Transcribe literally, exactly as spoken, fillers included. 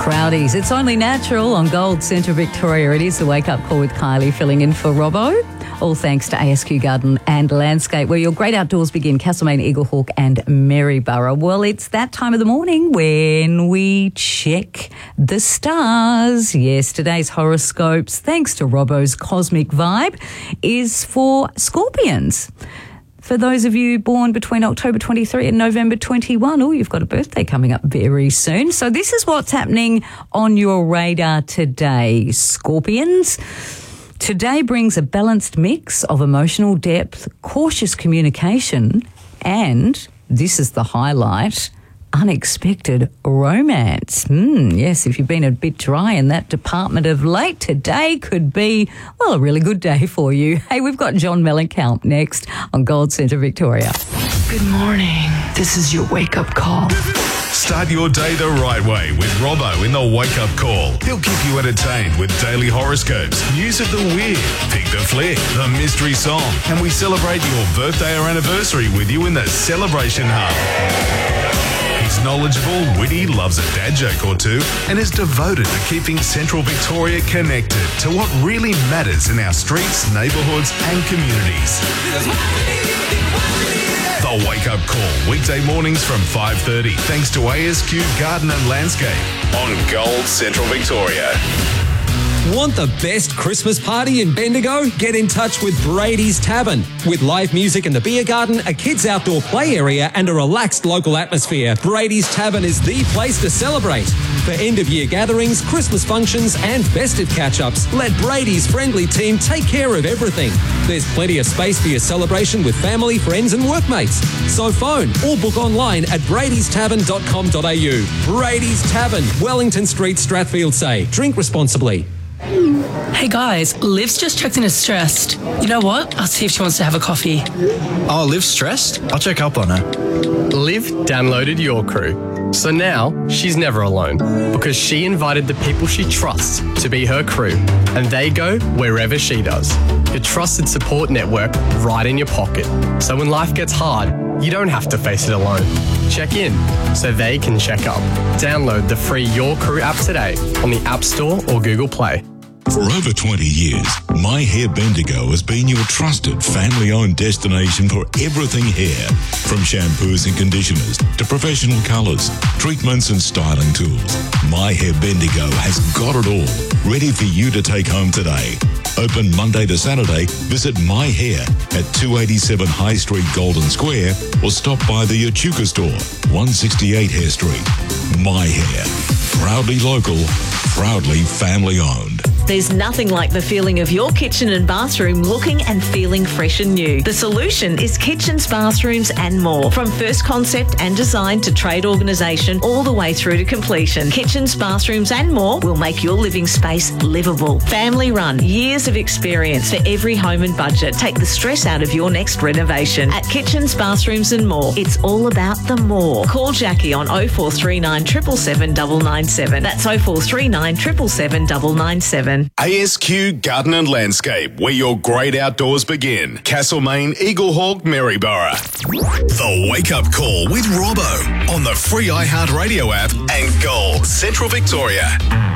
Proudies. It's only natural on Gold Centre Victoria. It is the Wake Up Call with Kylie filling in for Robbo. All thanks to A S Q Garden and Landscape, where your great outdoors begin. Castlemaine, Eaglehawk and Maryborough. Well, it's that time of the morning when we check the stars. Yes, today's horoscopes, thanks to Robbo's Cosmic Vibe, is for Scorpions. For those of you born between October twenty-three and November twenty-one, oh, you've got a birthday coming up very soon. So this is what's happening on your radar today, Scorpions. Today brings a balanced mix of emotional depth, cautious communication, and, this is the highlight, unexpected romance. Mm, yes, if you've been a bit dry in that department of late, today could be, well, a really good day for you. Hey, we've got John Mellencamp next on Gold Centre Victoria. Good morning. This is your wake-up call. Start your day the right way with Robbo in the Wake Up Call. He'll keep you entertained with daily horoscopes, news of the weird, pick the flick, the mystery song, and we celebrate your birthday or anniversary with you in the Celebration Hub. He's knowledgeable, witty, loves a dad joke or two, and is devoted to keeping Central Victoria connected to what really matters in our streets, neighbourhoods and communities. The Wake Up Call, weekday mornings from five thirty, thanks to A S Q Garden and Landscape on Gold Central Victoria. Want the best Christmas party in Bendigo? Get in touch with Brady's Tavern. With live music in the beer garden, a kids' outdoor play area and a relaxed local atmosphere, Brady's Tavern is the place to celebrate. For end-of-year gatherings, Christmas functions and festive catch-ups, let Brady's friendly team take care of everything. There's plenty of space for your celebration with family, friends and workmates. So phone or book online at bradys tavern dot com dot a u. Brady's Tavern, Wellington Street, Strathfield Say. Drink responsibly. Hey guys, Liv's just checked in as stressed. You know what? I'll see if she wants to have a coffee. Oh, Liv's stressed? I'll check up on her. Liv downloaded Your Crew, so now she's never alone because she invited the people she trusts to be her crew, and they go wherever she does. Your trusted support network right in your pocket, so when life gets hard, you don't have to face it alone. Check in so they can check up. Download the free Your Crew app today on the App Store or Google Play. For over twenty years, My Hair Bendigo has been your trusted family-owned destination for everything hair. From shampoos and conditioners to professional colours, treatments and styling tools, My Hair Bendigo has got it all, ready for you to take home today. Open Monday to Saturday, visit My Hair at two eighty-seven High Street, Golden Square, or stop by the Echuca store, one sixty-eight Hare Street. My Hair, proudly local, proudly family-owned. There's nothing like the feeling of your kitchen and bathroom looking and feeling fresh and new. The solution is kitchens, bathrooms and more. From first concept and design to trade organisation all the way through to completion. Kitchens, bathrooms and more will make your living space livable. Family run, years of experience for every home and budget. Take the stress out of your next renovation. At Kitchens, Bathrooms and More, it's all about the more. Call Jackie on oh four three nine, seven seven seven, nine nine seven. That's oh four three nine, seven seven seven, nine nine seven. A S Q Garden and Landscape, where your great outdoors begin. Castlemaine, Eaglehawk, Maryborough. The Wake Up Call with Robbo on the free iHeartRadio app and Gold Central Victoria.